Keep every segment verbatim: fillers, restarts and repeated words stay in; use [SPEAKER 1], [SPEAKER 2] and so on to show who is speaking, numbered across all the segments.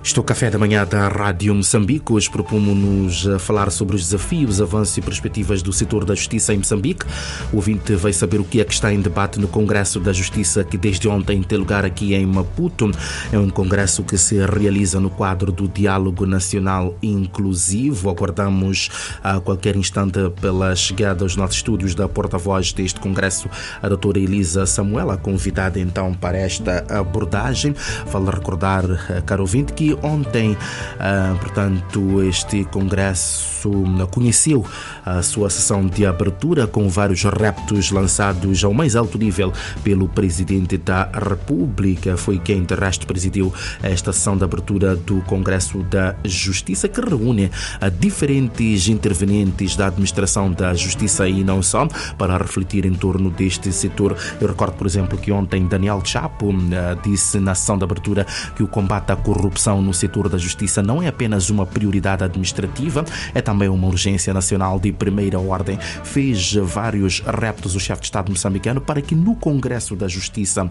[SPEAKER 1] Estou café da manhã da Rádio Moçambique. Hoje propomos-nos a falar sobre os desafios, avanços e perspectivas do setor da justiça em Moçambique. O ouvinte vai saber o que é que está em debate no Congresso da Justiça, que desde ontem tem lugar aqui em Maputo. É um congresso que se realiza no quadro do Diálogo Nacional Inclusivo. Aguardamos a qualquer instante pela chegada aos nossos estúdios da porta-voz deste congresso, a doutora Elisa Samuel, a convidada então para esta abordagem. Vale recordar, caro ouvinte, que ontem, uh, portanto, este congresso conheceu a sua sessão de abertura com vários reptos lançados ao mais alto nível pelo Presidente da República. Foi quem, de resto, presidiu esta sessão de abertura do Congresso da Justiça, que reúne a diferentes intervenientes da administração da Justiça e não só, para refletir em torno deste setor. Eu recordo, por exemplo, que ontem Daniel Chapo uh, disse na sessão de abertura que o combate à corrupção no setor da justiça não é apenas uma prioridade administrativa, é também uma urgência nacional de primeira ordem. Fez vários reptos o chefe de Estado moçambicano para que no Congresso da Justiça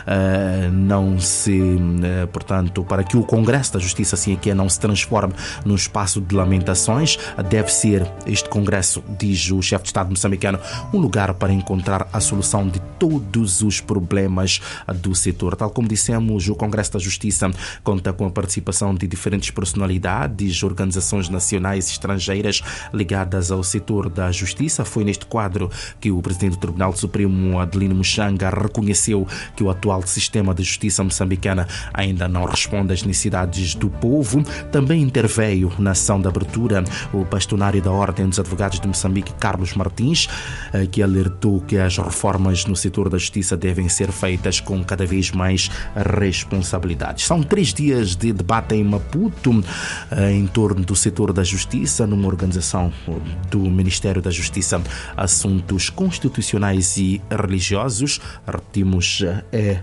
[SPEAKER 1] uh, não se, uh, portanto, para que o Congresso da Justiça, assim é que é, não se transforme num espaço de lamentações. Deve ser este Congresso, diz o chefe de Estado moçambicano, um lugar para encontrar a solução de todos os problemas do setor. Tal como dissemos, o Congresso da Justiça conta com a participação de diferentes personalidades, organizações nacionais e estrangeiras ligadas ao setor da justiça. Foi neste quadro que o presidente do Tribunal Supremo, Adelino Muxanga, reconheceu que o atual sistema de justiça moçambicana ainda não responde às necessidades do povo. Também interveio na sessão de abertura o bastonário da Ordem dos Advogados de Moçambique, Carlos Martins, que alertou que as reformas no setor da justiça devem ser feitas com cada vez mais responsabilidades. São três dias de debate em Maputo em torno do setor da justiça, numa organização do Ministério da Justiça, Assuntos Constitucionais e Religiosos. Repetimos, é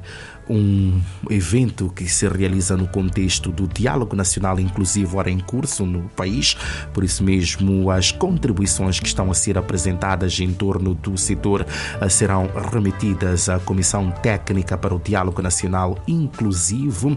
[SPEAKER 1] um evento que se realiza no contexto do Diálogo Nacional Inclusivo, ora em curso no país. Por isso mesmo, as contribuições que estão a ser apresentadas em torno do setor serão remetidas à Comissão Técnica para o Diálogo Nacional Inclusivo,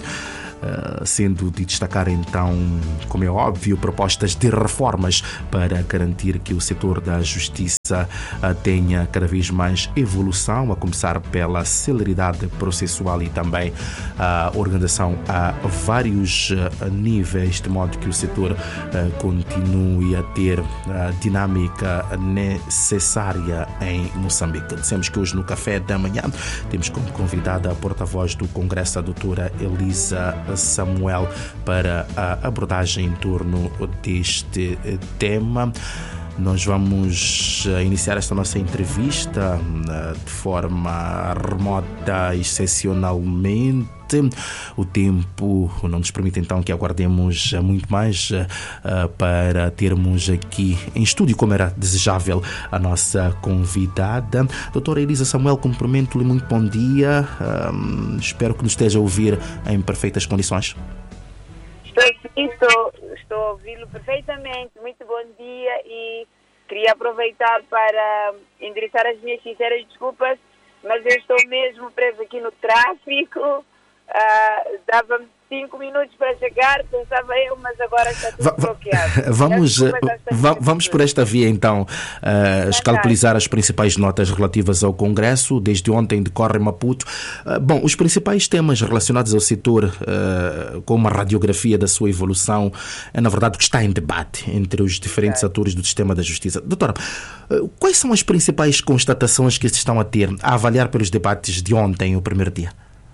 [SPEAKER 1] sendo de destacar então, como é óbvio, propostas de reformas para garantir que o setor da justiça tenha cada vez mais evolução, a começar pela celeridade processual e também a organização a vários níveis, de modo que o setor continue a ter a dinâmica necessária em Moçambique. Dissemos que hoje no café da manhã temos como convidada a porta-voz do Congresso, a doutora Elisa Samuel, para a abordagem em torno deste tema. Nós vamos iniciar esta nossa entrevista de forma remota, excepcionalmente. O tempo não nos permite então que aguardemos muito mais uh, para termos aqui em estúdio, como era desejável, a nossa convidada. Doutora Elisa Samuel, cumprimento-lhe, muito bom dia. Um, espero que nos esteja a ouvir em perfeitas condições.
[SPEAKER 2] Estou aqui, estou, estou a ouvi-lo perfeitamente. Muito bom dia e queria aproveitar para endereçar as minhas sinceras desculpas, mas eu estou mesmo preso aqui no tráfico. Uh, dava-me cinco minutos para chegar, pensava eu, mas agora está tudo va- bloqueado.
[SPEAKER 1] Vamos, va- vamos por esta via então, uh, escalpelizar as principais notas relativas ao Congresso. Desde ontem decorre em Maputo. Uh, bom, os principais temas relacionados ao setor, uh, como a radiografia da sua evolução, é na verdade o que está em debate entre os diferentes é. atores do sistema da justiça. Doutora, uh, quais são as principais constatações que se estão a ter, a avaliar pelos debates de ontem, o primeiro dia?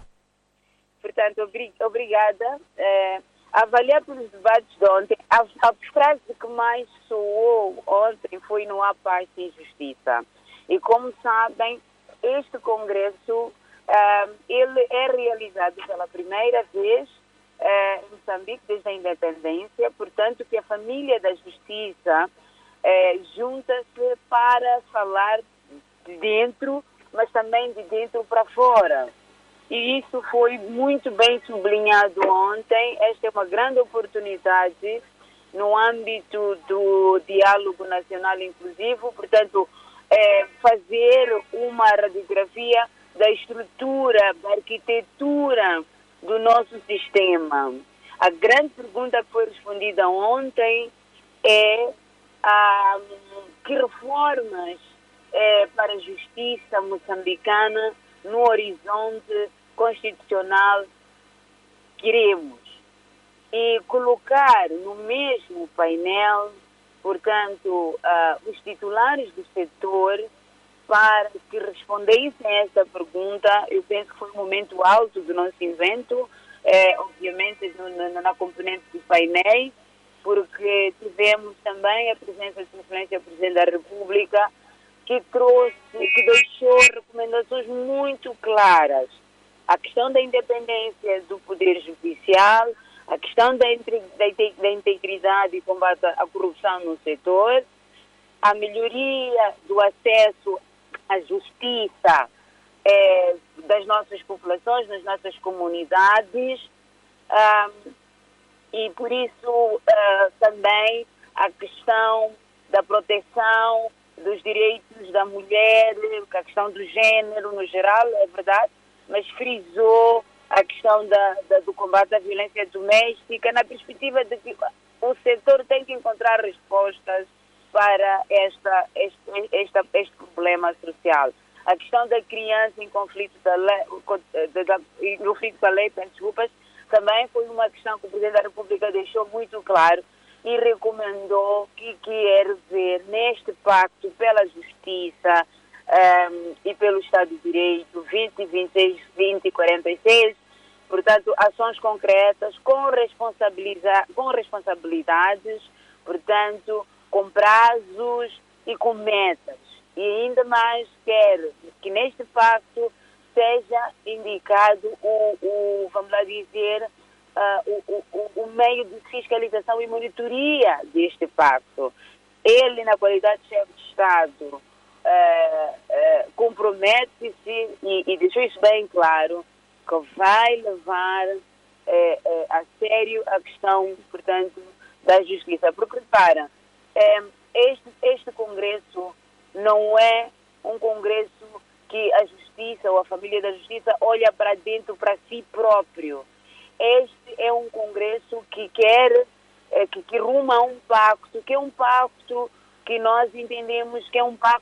[SPEAKER 2] Portanto, obrigada. É, avaliar pelos debates de ontem, a, a frase que mais soou ontem foi "não há paz sem justiça". E como sabem, este Congresso é, ele é realizado pela primeira vez é, em Moçambique desde a independência, portanto que a família da justiça é, junta-se para falar de dentro, mas também de dentro para fora. E isso foi muito bem sublinhado ontem. Esta é uma grande oportunidade no âmbito do Diálogo Nacional Inclusivo, portanto, é, fazer uma radiografia da estrutura, da arquitetura do nosso sistema. A grande pergunta que foi respondida ontem é ah, que reformas eh, para a justiça moçambicana no horizonte constitucional queremos. E colocar no mesmo painel, portanto, ah, os titulares do setor para que respondessem a esta pergunta. Eu penso que foi um momento alto do nosso evento, é, obviamente no, na, na componente dos painéis, porque tivemos também a presença de Excelência Presidente da República, que trouxe, que deixou recomendações muito claras. A questão da independência do Poder Judicial, a questão da, da integridade e combate à corrupção no setor, a melhoria do acesso à justiça eh, das nossas populações, nas nossas comunidades, um, e por isso uh, também a questão da proteção dos direitos da mulher, a questão do género no geral, é verdade, mas frisou a questão da, da, do combate à violência doméstica, na perspectiva de que o setor tem que encontrar respostas para esta, este, esta, este problema social. A questão da criança em conflito da lei, de, de, de, conflito com a lei, peço desculpas, também foi uma questão que o Presidente da República deixou muito claro e recomendou que quer ver neste pacto pela justiça um, e pelo Estado de Direito vinte, vinte e seis, vinte e quarenta e seis, portanto, ações concretas com, responsabiliza com responsabilidades, portanto, com prazos e com metas. E ainda mais quero que neste pacto seja indicado o, o vamos lá dizer, uh, o, o, o meio de fiscalização e monitoria deste pacto. Ele, na qualidade de chefe de Estado, uh, uh, compromete-se e, e deixou isso bem claro, que vai levar uh, uh, a sério a questão, portanto, da justiça. Porque, repara, um, este, este Congresso não é um Congresso que a justiça ou a família da justiça olha para dentro, para si próprio. Este é um Congresso que quer, que, que ruma a um pacto, que é um pacto que nós entendemos que é um pacto